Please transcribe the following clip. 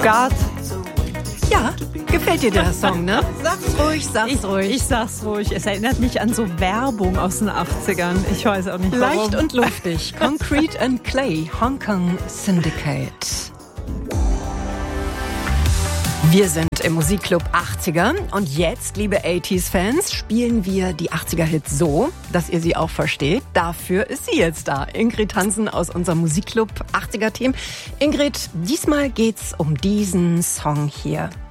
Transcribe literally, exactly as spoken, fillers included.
Gott. Ja, gefällt dir der Song, ne? Sag's ruhig, sag's Ich, ruhig. ich sag's ruhig. Es erinnert mich an so Werbung aus den achtzigern. Ich weiß auch nicht warum. Leicht und luftig. Concrete and Clay, Hong Kong Syndicate. Wir sind im Musikclub achtziger und jetzt, liebe achtziger-Fans, spielen wir die achtziger-Hits so, dass ihr sie auch versteht. Dafür ist sie jetzt da, Ingrid Hansen aus unserem Musikclub achtziger-Team. Ingrid, diesmal geht's um diesen Song hier.